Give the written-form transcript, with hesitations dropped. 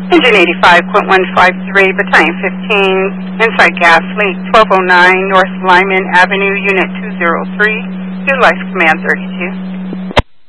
Engine 85.153, Battalion 15, inside gas leak 1209 North Lyman Avenue, Unit 203. Utilize Command 32.